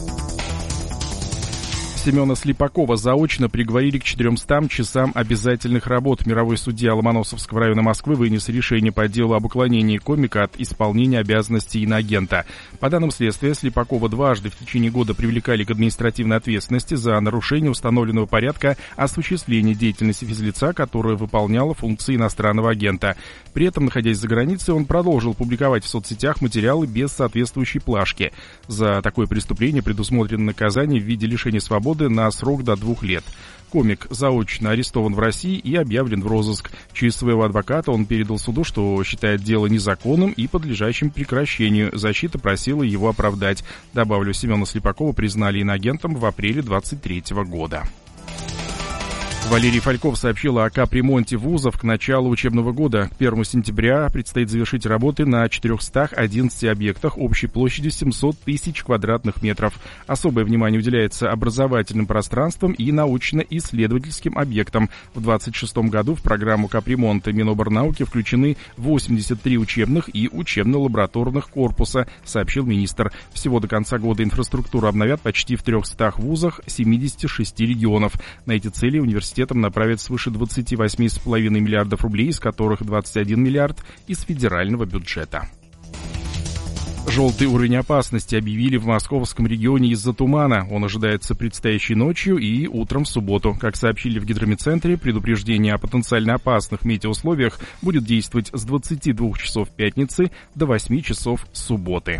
Семена Слепакова заочно приговорили к четырёмстам часам обязательных работ. Мировой судья Ломоносовского района Москвы вынес решение по делу об уклонении комика от исполнения обязанностей иноагента. По данным следствия, Слепакова дважды в течение года привлекали к административной ответственности за нарушение установленного порядка осуществления деятельности физлица, которое выполняло функции иностранного агента. При этом, находясь за границей, он продолжил публиковать в соцсетях материалы без соответствующей плашки. За такое преступление предусмотрено наказание в виде лишения свободы на срок до двух лет. Комик заочно арестован в России и объявлен в розыск. Через своего адвоката он передал суду, что считает дело незаконным и подлежащим прекращению. Защита просила его оправдать. Добавлю, Семена Слепакова признали иноагентом в апреле двадцать третьего года. Валерий Фальков сообщил о капремонте вузов к началу учебного года. К первому сентября предстоит завершить работы на четырехстах одиннадцати объектах общей площадью семьсот тысяч квадратных метров. Особое внимание уделяется образовательным пространствам и научно-исследовательским объектам. В двадцать шестом году в программу капремонта Миноборнауки включены восемьдесят три учебных и учебно-лабораторных корпуса, сообщил министр. Всего до конца года инфраструктуру обновят почти в трехстах вузах семидесяти шести регионов. На эти цели университет направят свыше двадцати восьми целых пяти десятых миллиардов рублей, из которых двадцать один миллиард из федерального бюджета. Желтый уровень опасности объявили в московском регионе из-за тумана. Он ожидается предстоящей ночью и утром в субботу. Как сообщили в гидрометцентре, предупреждение о потенциально опасных метеоусловиях будет действовать с двадцати двух часов пятницы до восьми часов субботы.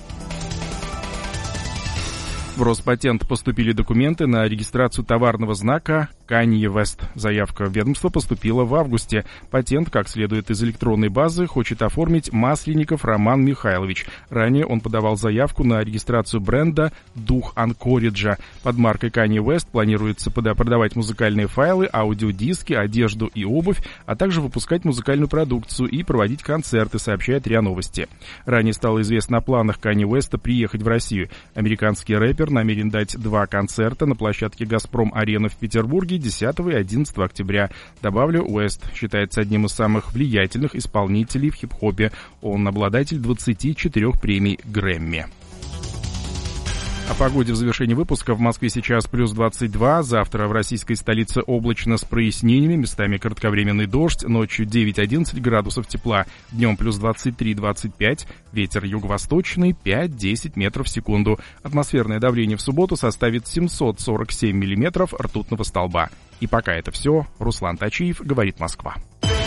В Роспатент поступили документы на регистрацию товарного знака Kanye West. Заявка в ведомство поступила в августе. Патент, как следует из электронной базы, хочет оформить Масленников Роман Михайлович. Ранее он подавал заявку на регистрацию бренда «Дух Анкориджа». Под маркой Kanye West планируется продавать музыкальные файлы, аудиодиски, одежду и обувь, а также выпускать музыкальную продукцию и проводить концерты, сообщает РИА Новости. Ранее стало известно о планах Kanye West приехать в Россию. Американский рэпер намерен дать два концерта на площадке «Газпром-арена» в Петербурге десятого и одиннадцатого октября. Добавлю, Уэст считается одним из самых влиятельных исполнителей в хип-хопе. Он обладатель двадцати четырёх премий Грэмми. О погоде в завершении выпуска. В Москве сейчас плюс двадцать два. Завтра в российской столице облачно с прояснениями, местами кратковременный дождь. Ночью девять-одиннадцать градусов тепла. Днем плюс двадцать три - двадцать пять. Ветер юго-восточный пять-десять метров в секунду. Атмосферное давление в субботу составит семьсот сорок семь миллиметров ртутного столба. И пока это все. Руслан Тачиев, говорит Москва.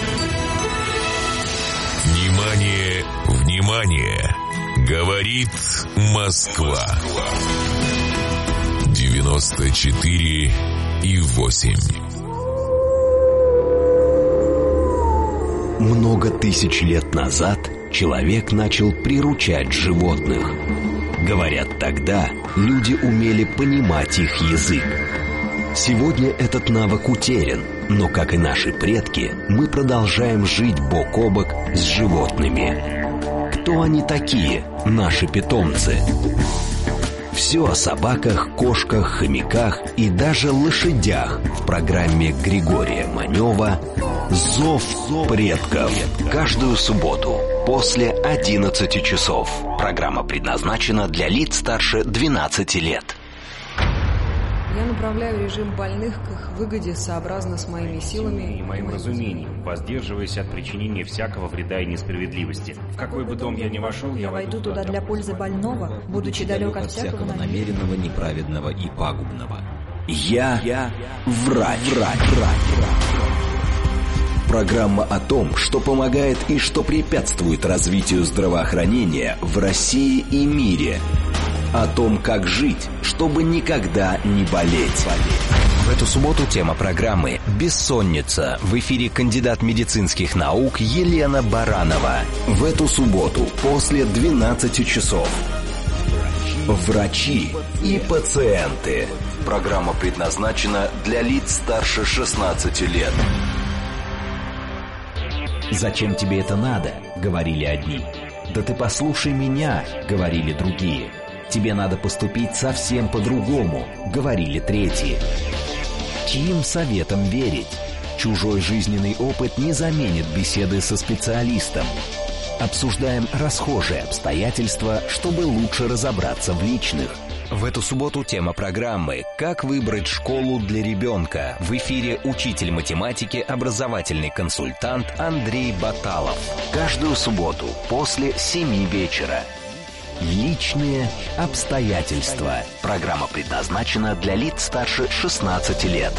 Внимание, внимание! Говорит Москва. девяносто четыре и восемь. Много тысяч лет назад человек начал приручать животных. Говорят, тогда люди умели понимать их язык. Сегодня этот навык утерян, но, как и наши предки, мы продолжаем жить бок о бок с животными. Кто они такие, наши питомцы? Все о собаках, кошках, хомяках и даже лошадях в программе Григория Манева «Зов предков». Каждую субботу после одиннадцати часов. Программа предназначена для лиц старше двенадцати лет. Я направляю режим больных к их выгоде сообразно с моими силами и моим разумением, воздерживаясь от причинения всякого вреда и несправедливости. В какой бы дом я ни вошел, я войду туда для пользы больного, будучи далек от всякого намеренного, неправедного и пагубного. Я, я врач, врач, врач. Программа о том, что помогает и что препятствует развитию здравоохранения в России и мире. О том, как жить, чтобы никогда не болеть. В эту субботу тема программы «Бессонница». В эфире кандидат медицинских наук Елена Баранова. В эту субботу после двенадцати часов. Врачи и пациенты. Программа предназначена для лиц старше шестнадцати лет. «Зачем тебе это надо?» — говорили одни. «Да ты послушай меня», — говорили другие. «Тебе надо поступить совсем по-другому», — говорили третьи. Чьим советам верить? Чужой жизненный опыт не заменит беседы со специалистом. Обсуждаем расхожие обстоятельства, чтобы лучше разобраться в личных. В эту субботу тема программы «Как выбрать школу для ребенка». В эфире учитель математики, образовательный консультант Андрей Баталов. Каждую субботу после семи вечера. Личные обстоятельства. Программа предназначена для лиц старше шестнадцати лет.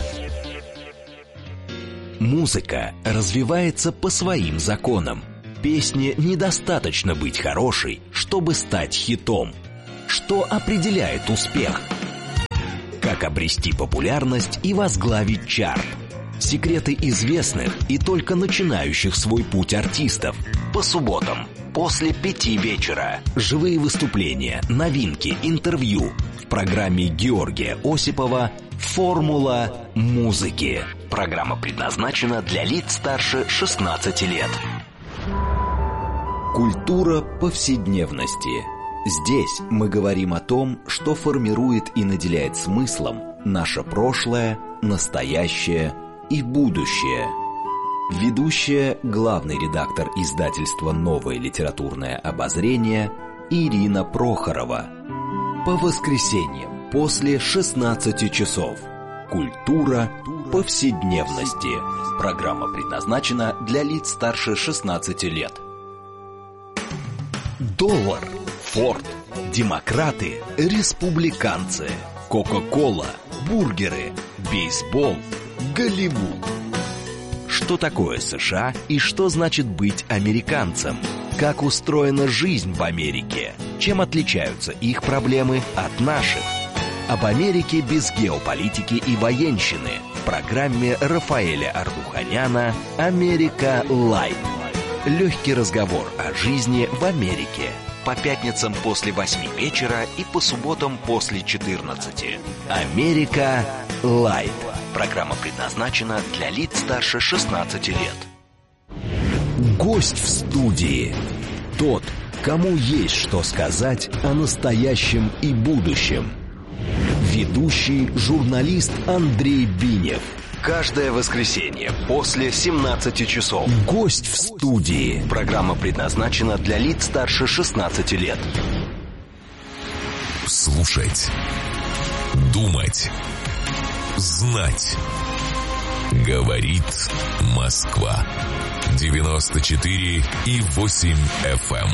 Музыка развивается по своим законам. Песне недостаточно быть хорошей, чтобы стать хитом. Что определяет успех? Как обрести популярность и возглавить чарт? Секреты известных и только начинающих свой путь артистов. По субботам после пяти вечера. Живые выступления, новинки, интервью. В программе Георгия Осипова «Формула музыки». Программа предназначена для лиц старше шестнадцати лет. Культура повседневности. Здесь мы говорим о том, что формирует и наделяет смыслом наше прошлое, настоящее и будущее. Ведущая, главный редактор издательства «Новое литературное обозрение» Ирина Прохорова. По воскресеньям после шестнадцати часов. Культура повседневности. Программа предназначена для лиц старше шестнадцати лет. Доллар, Форд, демократы, республиканцы, Кока-кола, бургеры, бейсбол, Голливуд. Что такое США и что значит быть американцем? Как устроена жизнь в Америке? Чем отличаются их проблемы от наших? Об Америке без геополитики и военщины в программе Рафаэля Ардуханяна «Америка Лайт». Легкий разговор о жизни в Америке. По пятницам после восьми вечера и по субботам после четырнадцати. «Америка Лайт». Программа предназначена для лиц старше шестнадцати лет. Гость в студии. Тот, кому есть что сказать о настоящем и будущем. Ведущий журналист Андрей Бинев. Каждое воскресенье после семнадцати часов. Гость в студии. Программа предназначена для лиц старше шестнадцати лет. Слушать. Думать. Знать. Говорит Москва. девяносто четыре и восемь эф эм.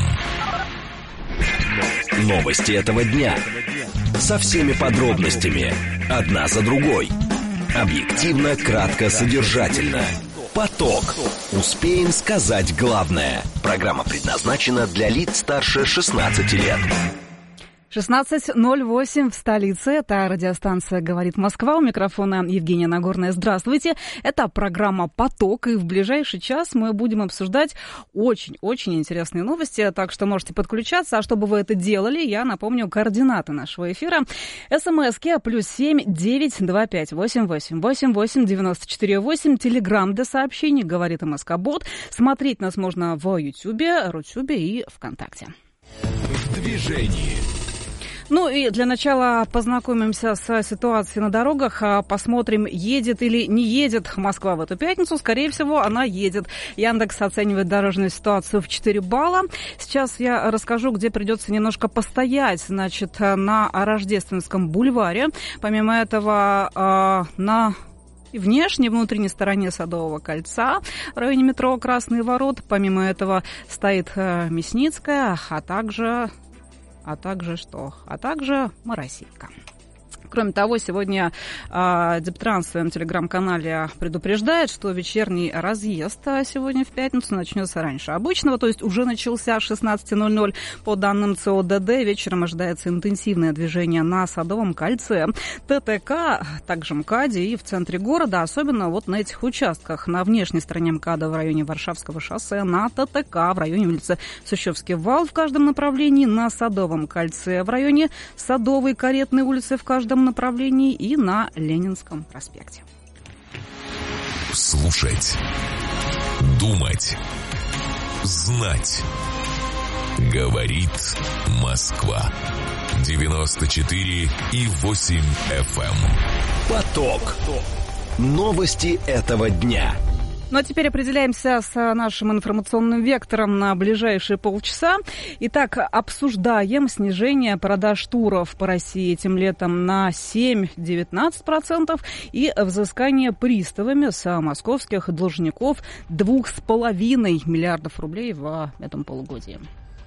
Новости этого дня. Со всеми подробностями. Одна за другой. Объективно, кратко, содержательно. Поток. Успеем сказать главное. Программа предназначена для лиц старше шестнадцати лет. шестнадцать ноль восемь в столице. Это радиостанция «Говорит Москва». У микрофона Евгения Нагорная. Здравствуйте. Это программа «Поток». И в ближайший час мы будем обсуждать очень-очень интересные новости. Так что можете подключаться. А чтобы вы это делали, я напомню координаты нашего эфира. СМСки плюс семь девять два пять восемь восемь восемь восемь девяносто четыре восемь. Телеграм для сообщений «Говорит МСК-бот». Смотреть нас можно в Ютьюбе, Рутюбе и ВКонтакте. В движении. Ну и для начала познакомимся с ситуацией на дорогах. Посмотрим, едет или не едет Москва в эту пятницу. Скорее всего, она едет. Яндекс оценивает дорожную ситуацию в четыре балла. Сейчас я расскажу, где придется немножко постоять. Значит, на Рождественском бульваре. Помимо этого, на внешней, внутренней стороне Садового кольца в районе метро Красные ворота. Помимо этого стоит Мясницкая, а также... А также что? А также Моросейка. Кроме того, сегодня э, Дептранс в своем телеграм-канале предупреждает, что вечерний разъезд сегодня в пятницу начнется раньше обычного, то есть уже начался с шестнадцати ноль-ноль. По данным ЦОДД, вечером ожидается интенсивное движение на Садовом кольце, ТТК, также МКАДе и в центре города, особенно вот на этих участках. На внешней стороне МКАДа в районе Варшавского шоссе, на ТТК в районе улицы Сущевский вал в каждом направлении, на Садовом кольце в районе Садовой Каретной улицы в каждом направлении и на Ленинском проспекте. Слушать. Думать. Знать. Говорит Москва. девяносто четыре и восемь эф эм. Поток. Новости этого дня. Ну а теперь определяемся с нашим информационным вектором на ближайшие полчаса. Итак, обсуждаем снижение продаж туров по России этим летом на семь-девятнадцать процентов и взыскание приставами с московских должников двух с половиной миллиардов рублей в этом полугодии.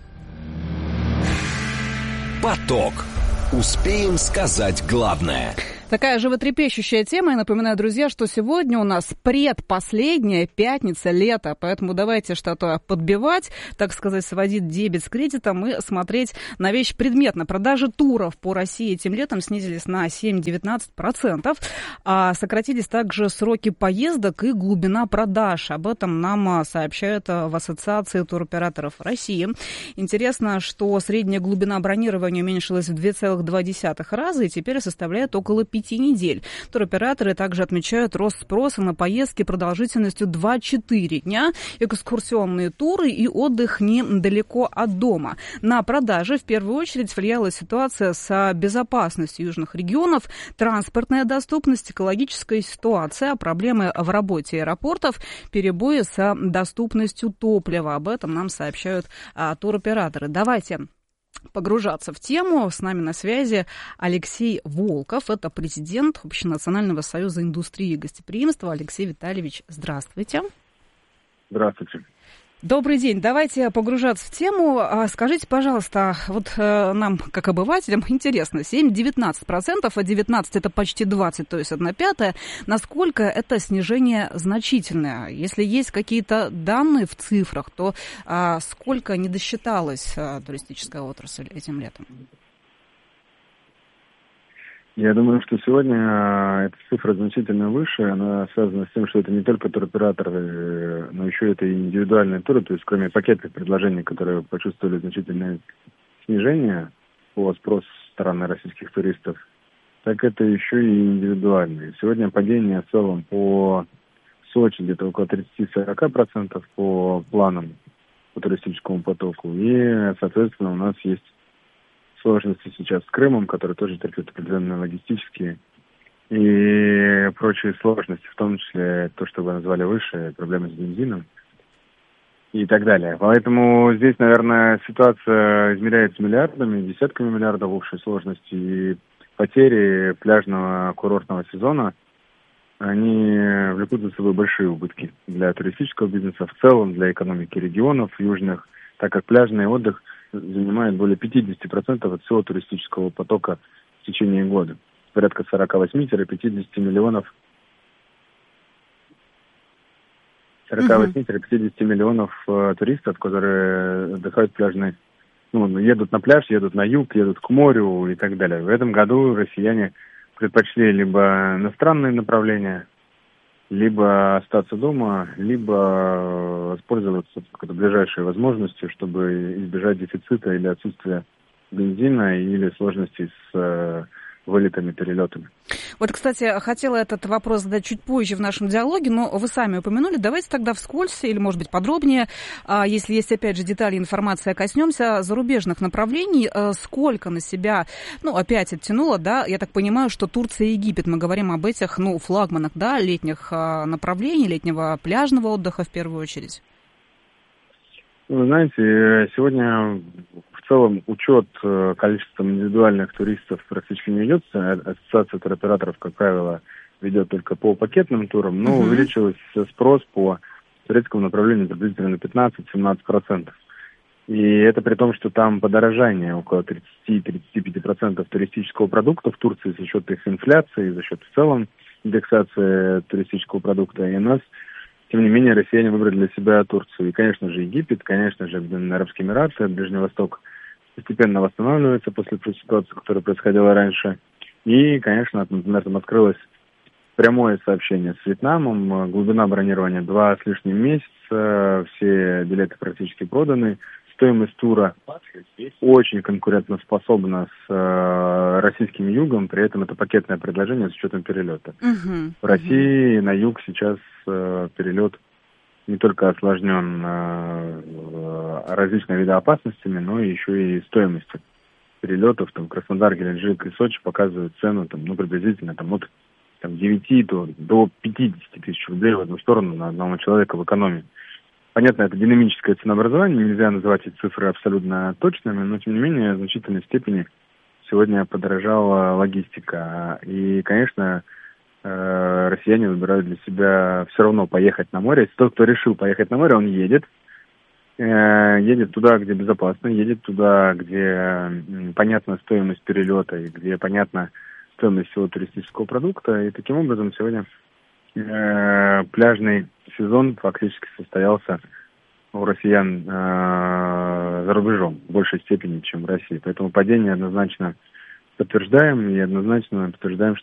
Поток. Успеем сказать главное. Такая животрепещущая тема. Я напоминаю, друзья, что сегодня у нас предпоследняя пятница лета, поэтому давайте что-то подбивать, так сказать, сводить дебет с кредитом и смотреть на вещь предметно. Продажи туров по России этим летом снизились на семь-девятнадцать процентов, а сократились также сроки поездок и глубина продаж. Об этом нам сообщают в Ассоциации туроператоров России. Интересно, что средняя глубина бронирования уменьшилась в два целых два десятых раза и теперь составляет около пяти недель. Туроператоры также отмечают рост спроса на поездки продолжительностью два-четыре дня, экскурсионные туры и отдых недалеко от дома. На продажи в первую очередь влияла ситуация с безопасностью южных регионов, транспортная доступность, экологическая ситуация, проблемы в работе аэропортов, перебои с доступностью топлива. Об этом нам сообщают а, туроператоры. Давайте погружаться в тему. С нами на связи Алексей Волков. Это президент Общенационального союза индустрии гостеприимства. Алексей Витальевич, здравствуйте. Здравствуйте. Добрый день. Давайте погружаться в тему. Скажите, пожалуйста, вот нам, как обывателям, интересно, семь-девятнадцать процентов, а девятнадцать это почти двадцать, то есть одна пятая. Насколько это снижение значительное? Если есть какие-то данные в цифрах, то а, сколько не досчиталась а, туристическая отрасль этим летом? Я думаю, что сегодня эта цифра значительно выше. Она связана с тем, что это не только туроператоры, но еще это и индивидуальные туры. То есть кроме пакетных предложений, которые почувствовали значительное снижение по спросу со стороны российских туристов, так это еще и индивидуальные. Сегодня падение в целом по Сочи где-то около тридцать-сорок процентов по планам по туристическому потоку. И, соответственно, у нас есть сложности сейчас с Крымом, которые тоже терпят определенные логистические и прочие сложности, в том числе то, что вы назвали выше, проблемы с бензином и так далее. Поэтому здесь, наверное, ситуация измеряется миллиардами, десятками миллиардов общей сложности, и потери пляжного курортного сезона, они влекут за собой большие убытки для туристического бизнеса, в целом для экономики регионов южных, так как пляжный отдых занимает более пятьдесят процентов от всего туристического потока в течение года. Порядка сорок восемь-пятьдесят миллионов сорок восемь-пятьдесят миллионов э, туристов, которые отдыхают пляжные, ну, едут на пляж, едут на юг, едут к морю и так далее. В этом году россияне предпочли либо иностранные направления, либо остаться дома, либо воспользоваться какой-то ближайшей возможностью, чтобы избежать дефицита или отсутствия бензина или сложностей с вылетами, перелетами. Вот, кстати, хотела этот вопрос задать чуть позже в нашем диалоге, но вы сами упомянули. Давайте тогда вскользь или, может быть, подробнее, если есть, опять же, детали, информация, коснемся зарубежных направлений. Сколько на себя, ну, опять оттянуло, да, я так понимаю, что Турция и Египет, мы говорим об этих, ну, флагманах, да, летних направлений, летнего пляжного отдыха в первую очередь. Вы знаете, сегодня в целом учет количества индивидуальных туристов практически не ведется. Ассоциация туроператоров, как правило, ведет только по пакетным турам, но uh-huh. увеличился спрос по турецкому направлению приблизительно на пятнадцать-семнадцать процентов. И это при том, что там подорожание около тридцать-тридцать пять процентов туристического продукта в Турции за счет их инфляции, за счет в целом индексации туристического продукта. И у нас, тем не менее, россияне выбрали для себя Турцию. И, конечно же, Египет, конечно же, Арабские Эмираты, Ближний Восток постепенно восстанавливается после той ситуации, которая происходила раньше. И, конечно, например, там открылось прямое сообщение с Вьетнамом, глубина бронирования два с лишним месяца, все билеты практически проданы. Стоимость тура очень конкурентоспособна с э, российским югом, при этом это пакетное предложение с учетом перелета. Uh-huh. В России uh-huh. на юг сейчас э, перелет не только осложнен э, различными видами опасностями, но еще и стоимостью перелетов. Там Краснодар, Геленджик и Сочи показывают цену там, ну, приблизительно там, от там, девяти до, до пятидесяти тысяч рублей в одну сторону на одного человека в экономии. Понятно, это динамическое ценообразование, нельзя называть эти цифры абсолютно точными, но, тем не менее, в значительной степени сегодня подорожала логистика. И, конечно, россияне выбирают для себя все равно поехать на море. Если тот, кто решил поехать на море, он едет. Едет туда, где безопасно, едет туда, где понятна стоимость перелета и где понятна стоимость всего туристического продукта. И таким образом сегодня э, пляжный сезон фактически состоялся у россиян э, за рубежом в большей степени, чем в России. Поэтому падение однозначно подтверждаем и однозначно подтверждаем, что